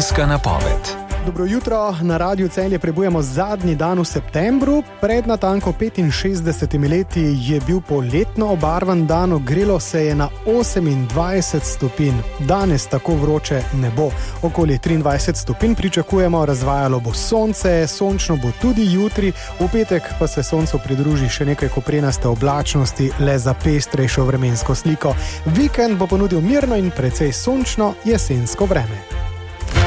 Vremenska napoved. Dobro jutro, na Radiu Celje prebujemo zadnji dan v septembru. Pred natanko 65 leti je bil poletno obarvan dan, ogrelo se je na 28 stopinj. Danes tako vroče ne bo. Okoli 23 stopinj pričakujemo, razvajalo bo sonce, sončno bo tudi jutri, v petek pa se soncu pridruži še nekaj koprenaste oblačnosti, le za pestrejšo vremensko sliko. Vikend bo ponudil mirno in precej sončno jesensko vreme.